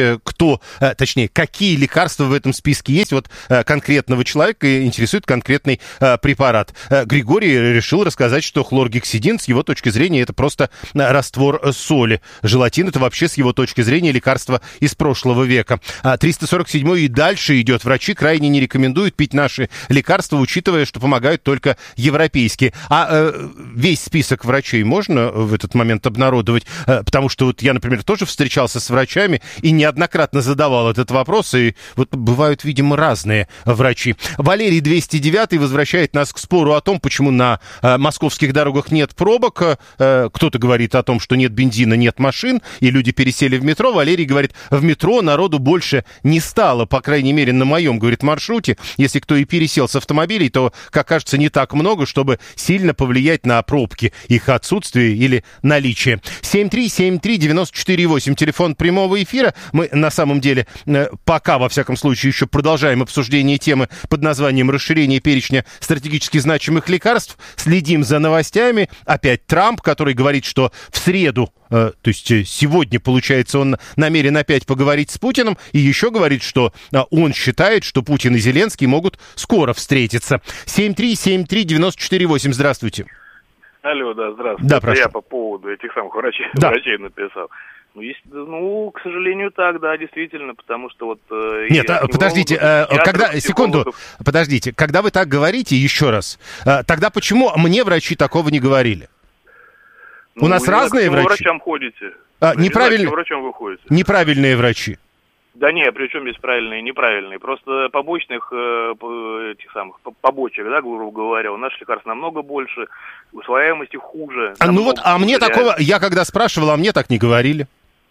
какие лекарства в этом списке есть. Вот конкретного человека интересует конкретный препарат. Григорий решил рассказать, что хлоргексидин, с его точки зрения, это просто раствор соли. Желатин — это вообще, с его точки зрения, лекарство из прошлого века. 347-й и дальше идет. Врачи крайне не рекомендуют пить наши лекарства, учитывая, что помогают только европейские. Весь список врачей можно в этот момент обнародовать? Потому что вот я, например, тоже встречался с врачами и неоднократно задавал этот вопрос, и вот бывают, видимо, разные врачи. Валерий 209-й возвращает нас к спору о том, почему на московских дорогах нет пробок. Кто-то говорит о том, что нет бензина, нет машин, и люди пересели в метро. Валерий говорит, в метро народу больше не стало, по крайней мере, на моем, говорит, маршруте. Если кто и пересел с автомобилей, то, как кажется, не так много, чтобы сильно повлиять на пробки, их отсутствие или наличие. 7373948, телефон прямого эфира. Мы, на самом деле, пока, во всяком случае, еще продолжаем обсуждение темы под названием «Расширение перечня стратегически значимых лекарств». Следим за новостями. Опять Трамп, который говорит, что в среду, то есть сегодня, получается, он намерен опять поговорить с Путиным, и еще говорит, что он считает, что Путин и Зеленский могут скоро встретиться. 7373948, здравствуйте. Алло, да, здравствуйте. Да, прошу. Я по поводу этих самых врачей написал. К сожалению, так, да, действительно, потому что вот... Нет, подождите, подождите, когда вы так говорите, еще раз, тогда почему мне врачи такого не говорили? У нас разные врачи. Вы врачам ходите. Неправильные. Врачам вы ходите. Неправильные врачи. Да не, при чем здесь правильные и неправильные? Просто побочных, побочек, да, грубо говоря, у наших лекарств намного больше, усвояемость их хуже. Мне такого, я когда спрашивал, мне так не говорили.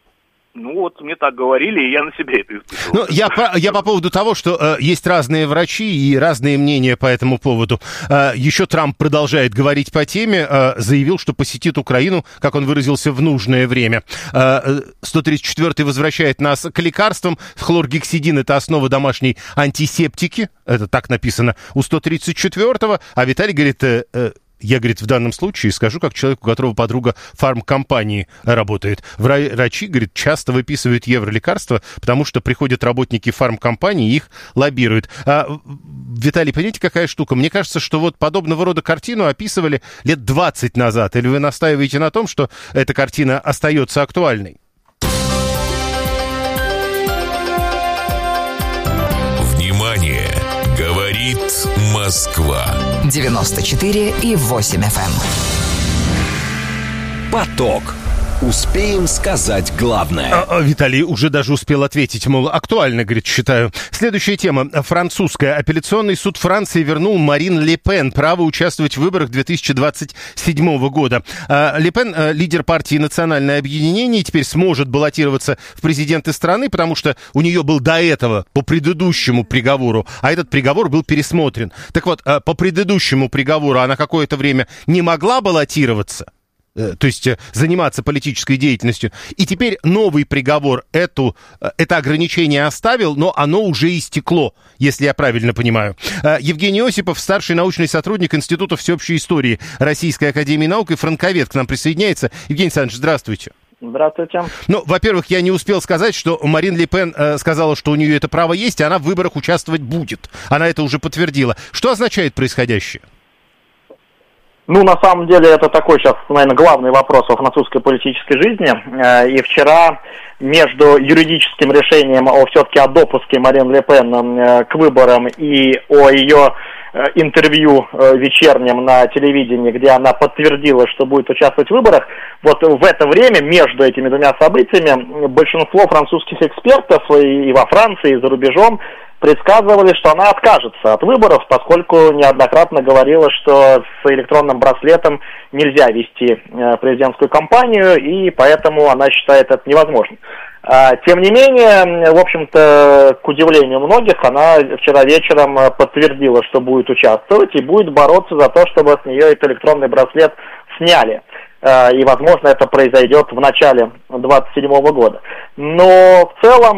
Мне так говорили, и я на себе это испытывал. Я по поводу того, что есть разные врачи и разные мнения по этому поводу. Еще Трамп продолжает говорить по теме, заявил, что посетит Украину, как он выразился, в нужное время. 134-й возвращает нас к лекарствам. Хлоргексидин — это основа домашней антисептики. Это так написано у 134-го. А Виталий говорит... Я, говорит, в данном случае скажу, как человек, у которого подруга в фармкомпании работает. Врачи, говорит, часто выписывают евролекарства, потому что приходят работники фармкомпании и их лоббируют. Виталий, понимаете, какая штука? Мне кажется, что вот подобного рода картину описывали лет 20 назад. Или вы настаиваете на том, что эта картина остается актуальной? Внимание! Говорит Москва. 94,8 FM. Поток. Успеем сказать главное. Виталий уже даже успел ответить, мол, актуально, говорит, считаю. Следующая тема. Французская. Апелляционный суд Франции вернул Марин Ле Пен право участвовать в выборах 2027 года. Ле Пен, лидер партии «Национальное объединение», теперь сможет баллотироваться в президенты страны, потому что у нее был до этого по предыдущему приговору, а этот приговор был пересмотрен. Так вот, по предыдущему приговору она какое-то время не могла баллотироваться, то есть заниматься политической деятельностью. И теперь новый приговор это ограничение оставил, но оно уже истекло, если я правильно понимаю. Евгений Осипов, старший научный сотрудник Института всеобщей истории Российской академии наук и франковед, к нам присоединяется. Евгений Александрович, здравствуйте. Здравствуйте. Во-первых, я не успел сказать, что Марин Ле Пен сказала, что у нее это право есть, и она в выборах участвовать будет. Она это уже подтвердила. Что означает происходящее? На самом деле, это такой сейчас, наверное, главный вопрос во французской политической жизни. И вчера между юридическим решением все-таки о допуске Марин Ле Пен к выборам и о ее интервью вечернем на телевидении, где она подтвердила, что будет участвовать в выборах. Вот в это время, между этими двумя событиями, большинство французских экспертов и во Франции, и за рубежом предсказывали, что она откажется от выборов, поскольку неоднократно говорила, что с электронным браслетом нельзя вести президентскую кампанию, и поэтому она считает это невозможным. Тем не менее, в общем-то, к удивлению многих, она вчера вечером подтвердила, что будет участвовать и будет бороться за то, чтобы с нее этот электронный браслет сняли. И, возможно, это произойдет в начале 2027 года. Но в целом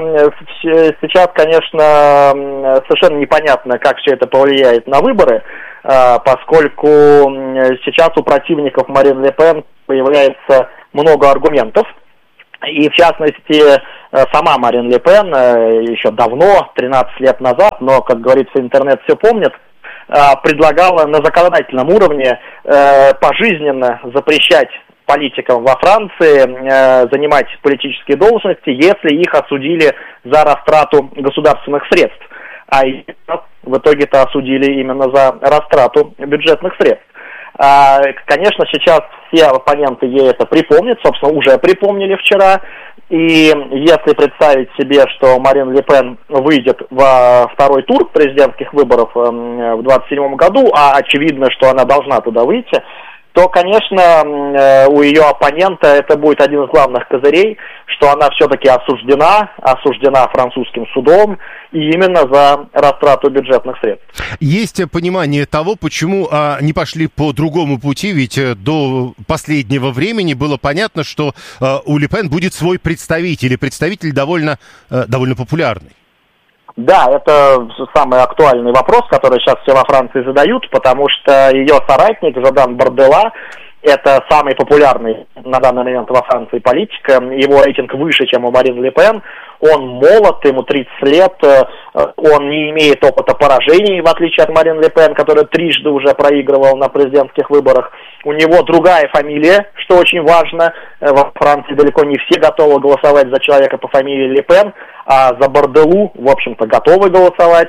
сейчас, конечно, совершенно непонятно, как все это повлияет на выборы, поскольку сейчас у противников Марин Ле Пен появляется много аргументов. И, в частности, сама Марин Ле Пен еще давно, 13 лет назад, но, как говорится, интернет все помнит, предлагала на законодательном уровне пожизненно запрещать политикам во Франции занимать политические должности, если их осудили за растрату государственных средств. А их в итоге-то осудили именно за растрату бюджетных средств. Конечно, сейчас все оппоненты ей это припомнят, собственно, уже припомнили вчера. И если представить себе, что Марин Ле Пен выйдет во второй тур президентских выборов в 2027 году, а очевидно, что она должна туда выйти, то, конечно, у ее оппонента это будет один из главных козырей, что она все-таки осуждена французским судом, и именно за растрату бюджетных средств. Есть понимание того, почему не пошли по другому пути, ведь до последнего времени было понятно, что у Ле Пен будет свой представитель, и представитель довольно популярный. Да, это самый актуальный вопрос, который сейчас все во Франции задают, потому что ее соратник Жордан Бардella – это самый популярный на данный момент во Франции политик. Его рейтинг выше, чем у Марин Ле Пен. Он молод, ему 30 лет, он не имеет опыта поражений, в отличие от Марин Ле Пен, которая трижды уже проигрывала на президентских выборах. У него другая фамилия, что очень важно. Во Франции далеко не все готовы голосовать за человека по фамилии Ле Пен, а за Барделу, в общем-то, готовы голосовать.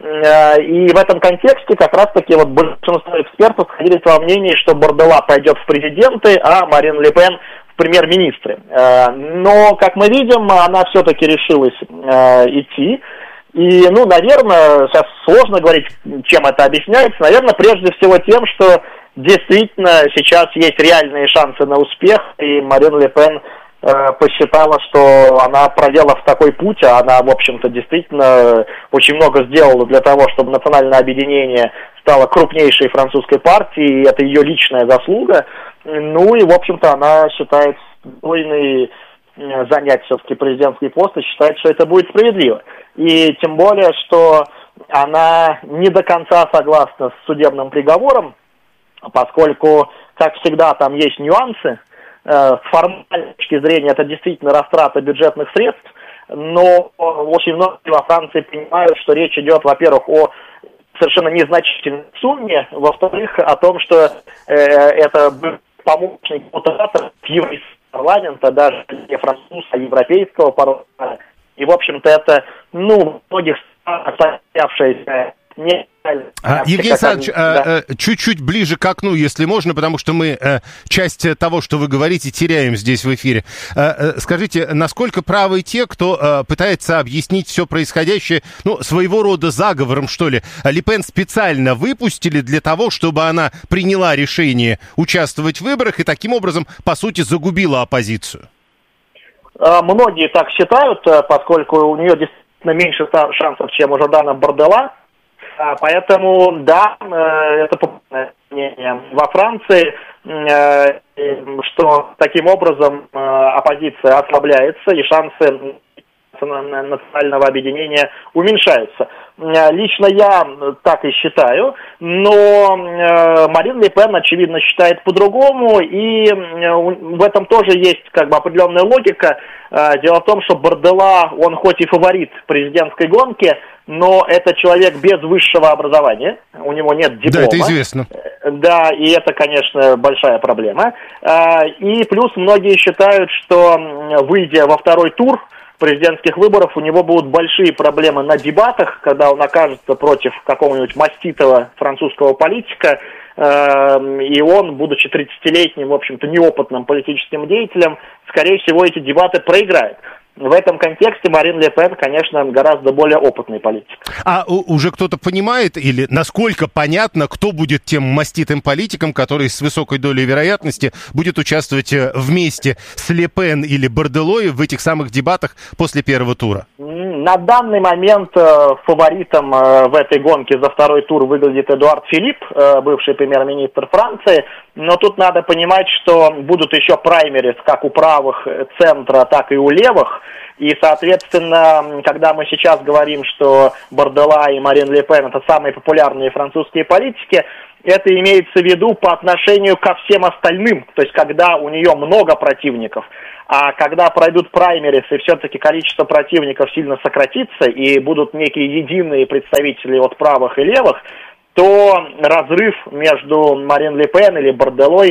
И в этом контексте как раз-таки вот большинство экспертов сходились во мнении, что Бардella пойдет в президенты, а Марин Ле Пен в премьер-министры. Но, как мы видим, она все-таки решилась идти. И, наверное, сейчас сложно говорить, чем это объясняется. Наверное, прежде всего тем, что действительно сейчас есть реальные шансы на успех, и Марин Ле Пен посчитала, что она проделав такой путь, а она, в общем-то, действительно очень много сделала для того, чтобы национальное объединение стало крупнейшей французской партией, и это ее личная заслуга. Ну и, в общем-то, она считает достойной занять все-таки президентский пост и считает, что это будет справедливо. И тем более, что она не до конца согласна с судебным приговором, поскольку, как всегда, там есть нюансы. С формальной точки зрения это действительно растрата бюджетных средств, но очень многие во Франции понимают, что речь идет, во-первых, о совершенно незначительной сумме, во-вторых, о том, что это был помощник депутата Европейского парламента, даже не французского, а европейского парламента. И, в общем-то, это, многих состоявшаяся Евгений Александрович, чуть-чуть ближе к окну, если можно, потому что мы часть того, что вы говорите, теряем здесь в эфире. Скажите, насколько правы те, кто пытается объяснить все происходящее, своего рода заговором, что ли? Ле Пен специально выпустили для того, чтобы она приняла решение участвовать в выборах и таким образом, по сути, загубила оппозицию? Многие так считают, поскольку у нее действительно меньше шансов, чем у Жордана Бардella. Поэтому, да, это популярное мнение во Франции, что таким образом оппозиция ослабляется и шансы национального объединения уменьшаются. Лично я так и считаю, но Марин Ле Пен, очевидно, считает по-другому, и в этом тоже есть определенная логика. Дело в том, что Бардella, он хоть и фаворит президентской гонки, но это человек без высшего образования, у него нет диплома. Да, это известно. Да, и это, конечно, большая проблема. И плюс многие считают, что, выйдя во второй тур, президентских выборов у него будут большие проблемы на дебатах, когда он окажется против какого-нибудь маститого французского политика, и он, будучи 30-летним, в общем-то, неопытным политическим деятелем, скорее всего, эти дебаты проиграет. В этом контексте Марин Ле Пен, конечно, гораздо более опытный политик. А уже кто-то понимает, или насколько понятно, кто будет тем маститым политиком, который с высокой долей вероятности будет участвовать вместе с Ле Пен или Борделой в этих самых дебатах после первого тура? На данный момент фаворитом в этой гонке за второй тур выглядит Эдуард Филипп, бывший премьер-министр Франции. Но тут надо понимать, что будут еще праймерис как у правых центра, так и у левых. И, соответственно, когда мы сейчас говорим, что Бордела и Марин Ле Пен – это самые популярные французские политики, это имеется в виду по отношению ко всем остальным. То есть, когда у нее много противников. А когда пройдут праймерис, и все-таки количество противников сильно сократится, и будут некие единые представители от правых и левых, то разрыв между Марин Ле Пен или Борделой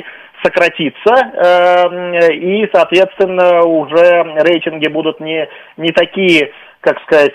сократится, и, соответственно, уже рейтинги будут не такие, как сказать,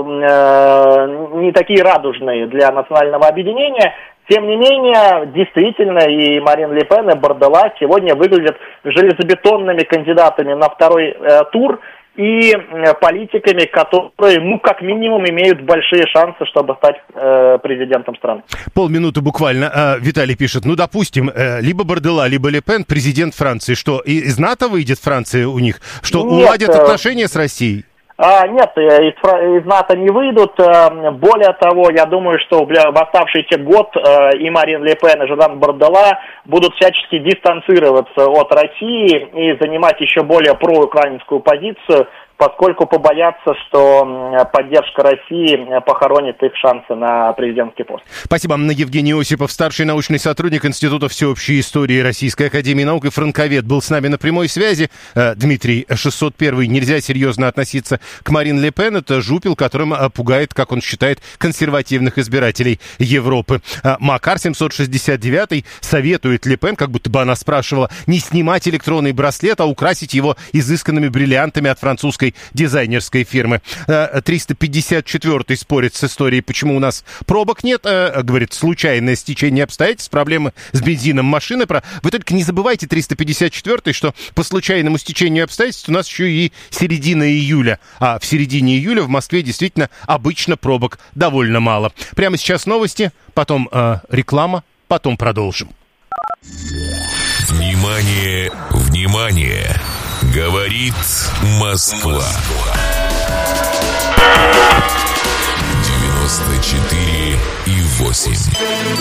не такие радужные для национального объединения. Тем не менее, действительно, и Марин Ле Пен, и Бордела сегодня выглядят железобетонными кандидатами на второй тур и политиками, которые, как минимум, имеют большие шансы, чтобы стать президентом страны. Полминуты буквально. Виталий пишет, допустим, либо Бордела, либо Ле Пен президент Франции. Что, из НАТО выйдет Франция у них? Что, уладят отношения с Россией? Нет, из НАТО не выйдут. Более того, я думаю, что в оставшийся год и Марин Ле Пен, и Жан Бордела будут всячески дистанцироваться от России и занимать еще более проукраинскую позицию, поскольку побоятся, что поддержка России похоронит их шансы на президентский пост. Спасибо. Евгений Осипов, старший научный сотрудник Института всеобщей истории Российской академии наук и франковед, был с нами на прямой связи. Дмитрий, 601-й. Нельзя серьезно относиться к Марин Ле Пен. Это жупел, которым пугает, как он считает, консервативных избирателей Европы. Макар, 769-й, советует Ле Пен, как будто бы она спрашивала, не снимать электронный браслет, а украсить его изысканными бриллиантами от французской дизайнерской фирмы. 354-й спорит с историей, почему у нас пробок нет. Говорит, случайное стечение обстоятельств, проблемы с бензином машины. Вы только не забывайте, 354-й, что по случайному стечению обстоятельств у нас еще и середина июля. А в середине июля в Москве действительно обычно пробок довольно мало. Прямо сейчас новости, потом реклама, потом продолжим. Внимание, внимание! Говорит Москва. 94,8.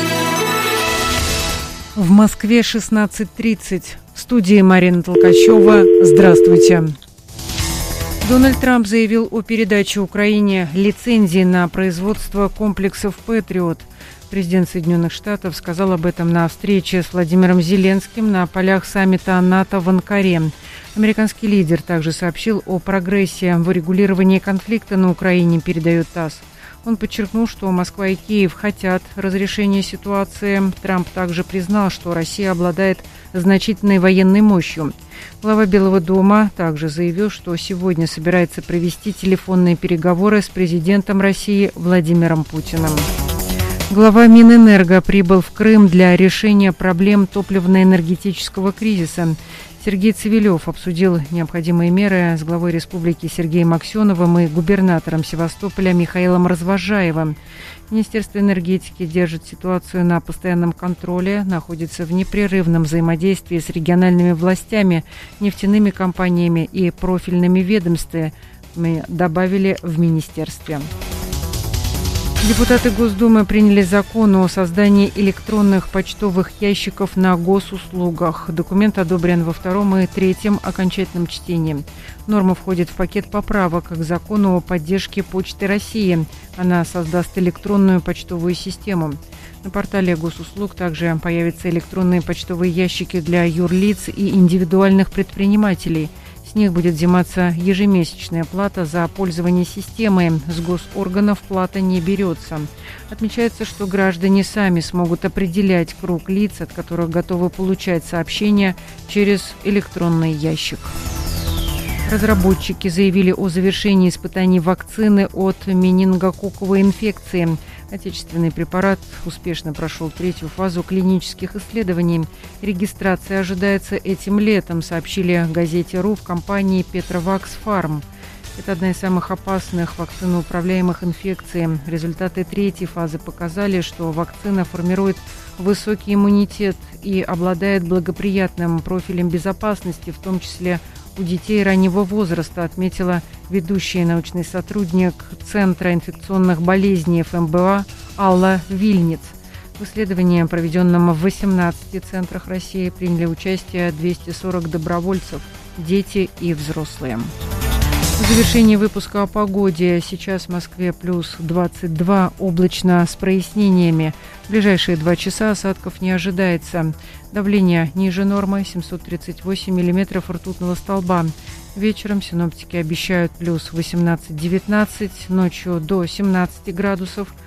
В Москве 16:30. В студии Марина Толкачева. Здравствуйте. Дональд Трамп заявил о передаче Украине лицензии на производство комплексов «Патриот». Президент Соединенных Штатов сказал об этом на встрече с Владимиром Зеленским на полях саммита НАТО в Анкаре. Американский лидер также сообщил о прогрессе в урегулировании конфликта на Украине, передает ТАСС. Он подчеркнул, что Москва и Киев хотят разрешения ситуации. Трамп также признал, что Россия обладает значительной военной мощью. Глава Белого дома также заявил, что сегодня собирается провести телефонные переговоры с президентом России Владимиром Путиным. Глава Минэнерго прибыл в Крым для решения проблем топливно-энергетического кризиса. Сергей Цивилев обсудил необходимые меры с главой республики Сергеем Аксеновым и губернатором Севастополя Михаилом Развозжаевым. Министерство энергетики держит ситуацию на постоянном контроле, находится в непрерывном взаимодействии с региональными властями, нефтяными компаниями и профильными ведомствами, добавили в министерстве. Депутаты Госдумы приняли закон о создании электронных почтовых ящиков на госуслугах. Документ одобрен во втором и третьем окончательном чтении. Норма входит в пакет поправок к закону о поддержке Почты России. Она создаст электронную почтовую систему. На портале госуслуг также появятся электронные почтовые ящики для юрлиц и индивидуальных предпринимателей. С них будет взиматься ежемесячная плата за пользование системой. С госорганов плата не берется. Отмечается, что граждане сами смогут определять круг лиц, от которых готовы получать сообщения через электронный ящик. Разработчики заявили о завершении испытаний вакцины от менингококковой инфекции. Отечественный препарат успешно прошел 3-ю фазу клинических исследований. Регистрация ожидается этим летом, сообщили газете РУ в компании Петровакс Фарм. Это одна из самых опасных вакциноуправляемых инфекций. Результаты 3-й фазы показали, что вакцина формирует высокий иммунитет и обладает благоприятным профилем безопасности, в том числе у детей раннего возраста, отметила ведущий научный сотрудник Центра инфекционных болезней ФМБА Алла Вильниц. В исследовании, проведенном в 18 центрах России, приняли участие 240 добровольцев, дети и взрослые. В завершении выпуска о погоде. Сейчас в Москве плюс 22, облачно с прояснениями. В ближайшие 2 часа осадков не ожидается. Давление ниже нормы, 738 миллиметров ртутного столба. Вечером синоптики обещают плюс 18-19, ночью до 17 градусов.